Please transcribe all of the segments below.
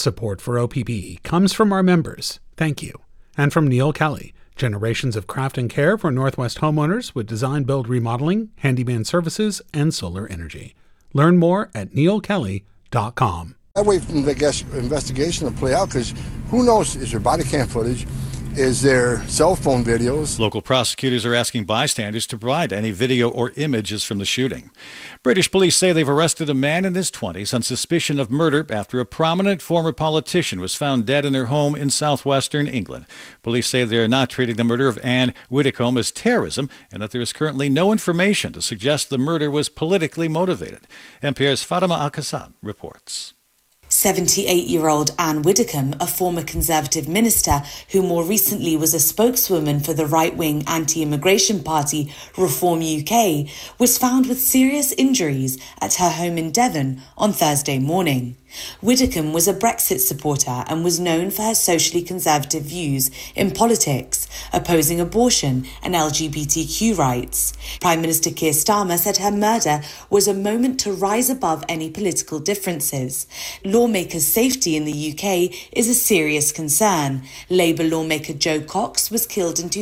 Support for OPB comes from our members. Thank you. And from Neil Kelly, generations of craft and care for Northwest homeowners with design, build, remodeling, handyman services, and solar energy. Learn more at neilkelly.com. I wait for the investigation to play out because who knows, is there body cam footage? Is there cell phone videos? Local prosecutors are asking bystanders to provide any video or images from the shooting. British police say they've arrested a man in his 20s on suspicion of murder after a prominent former politician was found dead in their home in southwestern England. Police say they are not treating the murder of Anne Widdecombe as terrorism and that there is currently no information to suggest the murder was politically motivated. NPR's Fatima Al-Qassab reports. 78-year-old Anne Widdecombe, a former Conservative minister who more recently was a spokeswoman for the right-wing anti-immigration party Reform UK, was found with serious injuries at her home in Devon on Thursday morning. Widdecombe was a Brexit supporter and was known for her socially conservative views in politics, opposing abortion and LGBTQ rights. Prime Minister Keir Starmer said her murder was a moment to rise above any political differences. Lawmakers' safety in the UK is a serious concern. Labour lawmaker Jo Cox was killed in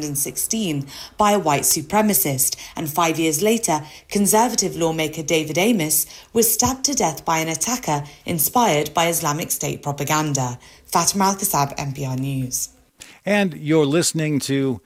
2016 by a white supremacist, and 5 years later, Conservative lawmaker David Amess was stabbed to death by an attacker inspired by Islamic State propaganda. Fatima Al-Qassab, NPR News. And you're listening to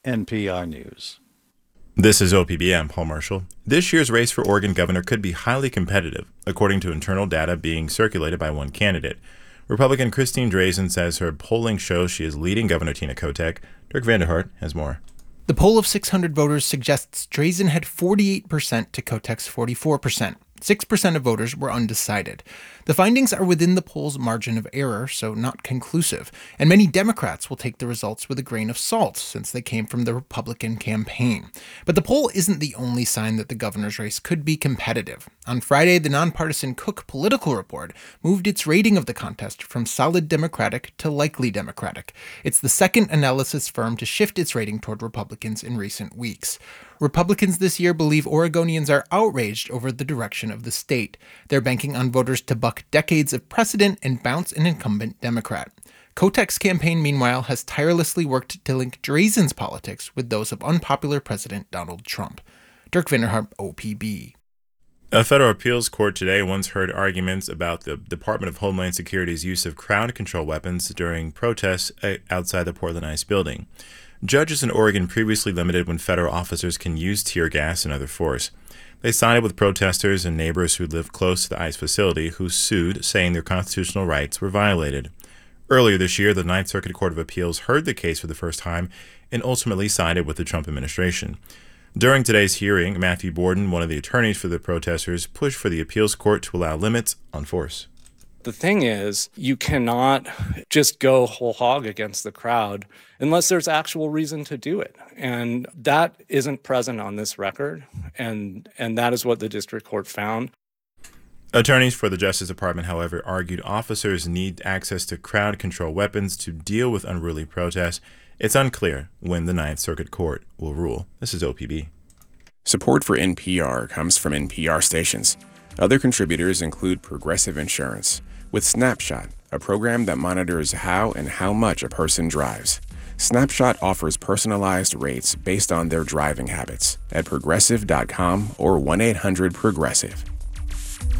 NPR News. This is OPB. I'm Paul Marshall. This year's race for Oregon governor could be highly competitive, according to internal data being circulated by one candidate. Republican Christine Drazan says her polling shows she is leading Governor Tina Kotek. Dirk Vanderhart has more. The poll of 600 voters suggests Drazan had 48% to Kotek's 44%. 6% of voters were undecided. The findings are within the poll's margin of error, so not conclusive, and many Democrats will take the results with a grain of salt since they came from the Republican campaign. But the poll isn't the only sign that the governor's race could be competitive. On Friday, the nonpartisan Cook Political Report moved its rating of the contest from solid Democratic to likely Democratic. It's the second analysis firm to shift its rating toward Republicans in recent weeks. Republicans this year believe Oregonians are outraged over the direction of the state. They're banking on voters to buck decades of precedent and bounce an incumbent Democrat. Kotek's campaign, meanwhile, has tirelessly worked to link Drazan's politics with those of unpopular President Donald Trump. Dirk Vanderhart, OPB. A federal appeals court today once heard arguments about the Department of Homeland Security's use of crowd control weapons during protests outside the Portland ICE building. Judges in Oregon previously limited when federal officers can use tear gas and other force. They sided with protesters and neighbors who lived close to the ICE facility who sued, saying their constitutional rights were violated. Earlier this year, the Ninth Circuit Court of Appeals heard the case for the first time and ultimately sided with the Trump administration. During today's hearing, Matthew Borden, one of the attorneys for the protesters, pushed for the appeals court to allow limits on force. The thing is, you cannot just go whole hog against the crowd unless there's actual reason to do it. And that isn't present on this record, and that is what the district court found. Attorneys for the Justice Department, however, argued officers need access to crowd control weapons to deal with unruly protests. It's unclear when the Ninth Circuit Court will rule. This is OPB. Support for NPR comes from NPR stations. Other contributors include Progressive Insurance, with Snapshot, a program that monitors how and how much a person drives. Snapshot offers personalized rates based on their driving habits at progressive.com or 1-800-PROGRESSIVE.